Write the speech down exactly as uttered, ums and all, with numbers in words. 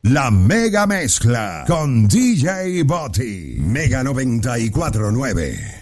La mega mezcla con D J Botti. Mega noventa y cuatro nueve.